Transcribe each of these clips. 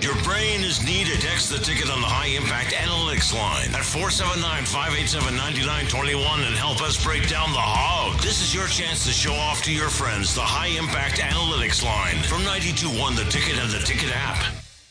Your brain is needed. Text the ticket on the High Impact Analytics line at 479-587-9921 and help us break down the hog. This is your chance to show off to your friends the High Impact Analytics line from 92.1 The Ticket and the Ticket app.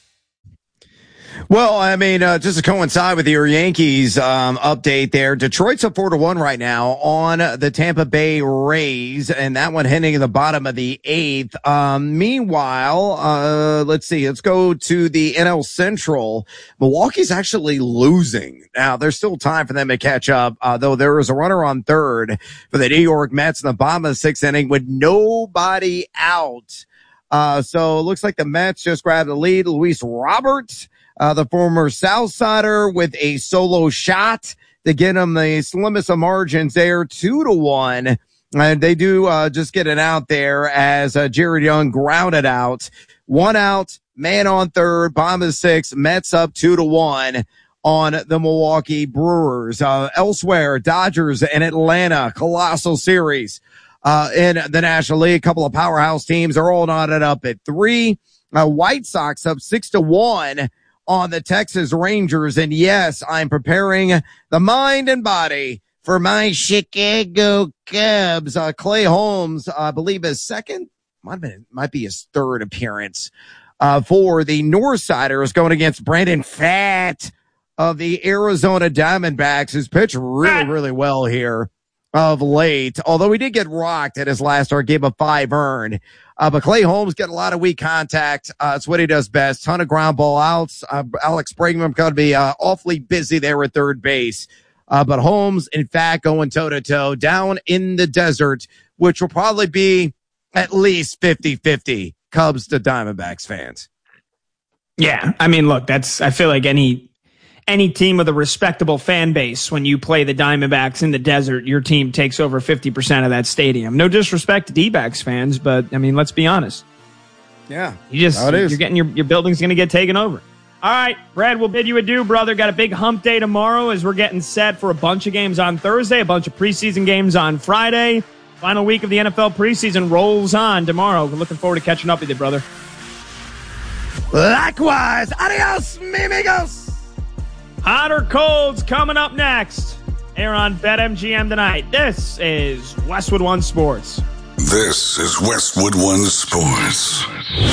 Well, I mean, just to coincide with your Yankees update there, Detroit's up 4-1 right now on the Tampa Bay Rays, and that one heading in the bottom of the 8th. Meanwhile, let's see. Let's go to the NL Central. Milwaukee's actually losing. Now, there's still time for them to catch up, though there is a runner on third for the New York Mets in the bottom of the 6th inning with nobody out. So it looks like the Mets just grabbed the lead. Luis Robert, the former Southsider, with a solo shot to get him the slimmest of margins there, 2-1. And they do just get it out there as Jared Young grounded out. 1 out, man on third, bottom of the 6th, Mets up 2-1 on the Milwaukee Brewers. Elsewhere, Dodgers and Atlanta, colossal series in the National League. A couple of powerhouse teams are all knotted up at 3. White Sox up 6-1 on the Texas Rangers. And yes, I'm preparing the mind and body for my Chicago Cubs. Clay Holmes, I believe his second, might be his third appearance, for the Northsiders, going against Brandon Pfaadt of the Arizona Diamondbacks, who's pitched really well here of late. Although he did get rocked at his last start, gave a 5 earned. But Clay Holmes got a lot of weak contact. It's what he does best. Ton of ground ball outs. Alex Bregman going to be awfully busy there at third base. But Holmes, in fact, going toe-to-toe down in the desert, which will probably be at least 50-50 Cubs to Diamondbacks fans. Yeah, I mean, look, I feel like any team with a respectable fan base, when you play the Diamondbacks in the desert, your team takes over 50% of that stadium. No disrespect to D-backs fans, but I mean, let's be honest. Yeah, you're getting your building's going to get taken over. All right, Brad, we'll bid you adieu, brother. Got a big hump day tomorrow as we're getting set for a bunch of games on Thursday, a bunch of preseason games on Friday. Final week of the NFL preseason rolls on tomorrow. We're looking forward to catching up with you, brother. Likewise. Adios, mi amigos. Hot or cold's coming up next. Here on BetMGM tonight. This is Westwood One Sports. This is Westwood One Sports.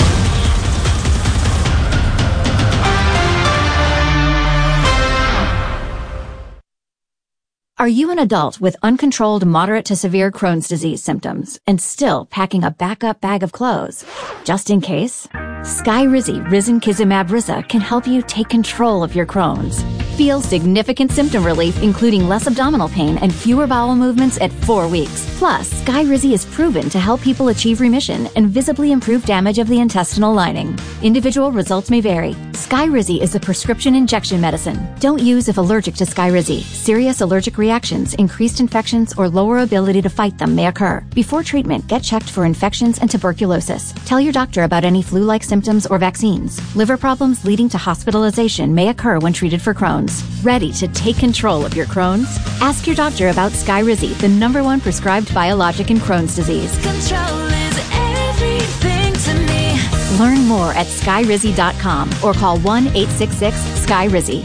Are you an adult with uncontrolled moderate to severe Crohn's disease symptoms and still packing a backup bag of clothes? Just in case? Skyrizi Risankizumab Riza can help you take control of your Crohn's. Feel significant symptom relief, including less abdominal pain and fewer bowel movements at 4 weeks. Plus, Skyrizi is proven to help people achieve remission and visibly improve damage of the intestinal lining. Individual results may vary. Skyrizi is a prescription injection medicine. Don't use if allergic to Skyrizi. Serious allergic reactions, increased infections, or lower ability to fight them may occur. Before treatment, get checked for infections and tuberculosis. Tell your doctor about any flu-like symptoms or vaccines. Liver problems leading to hospitalization may occur when treated for Crohn's. Ready to take control of your Crohn's? Ask your doctor about Skyrizi, the #1 prescribed biologic in Crohn's disease. Control is everything to me. Learn more at skyrizi.com or call 1-866-SKYRIZI.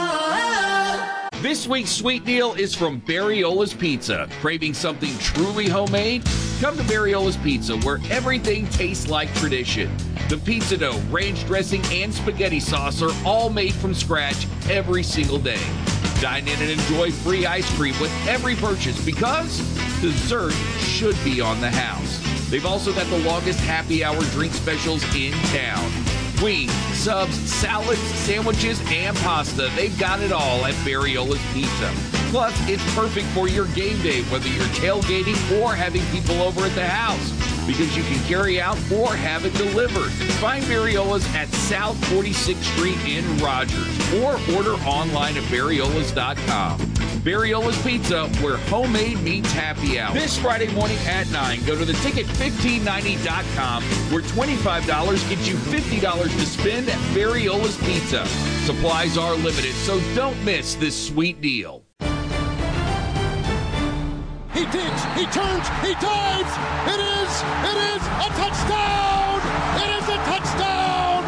This week's sweet deal is from Barriola's Pizza. Craving something truly homemade? Come to Barriola's Pizza, where everything tastes like tradition. The pizza dough, ranch dressing, and spaghetti sauce are all made from scratch every single day. Dine in and enjoy free ice cream with every purchase, because dessert should be on the house. They've also got the longest happy hour drink specials in town. Wings, subs, salads, sandwiches, and pasta. They've got it all at Barriola's Pizza. Plus, it's perfect for your game day, whether you're tailgating or having people over at the house, because you can carry out or have it delivered. Find Barriola's at South 46th Street in Rogers, or order online at barriolas.com. Barriola's Pizza, where homemade meets happy hour. This Friday morning at 9, go to theticket1590.com, where $25 gets you $50 to spend at Barriola's Pizza. Supplies are limited, so don't miss this sweet deal. He digs, he turns, he dives. It is a touchdown! It is a touchdown!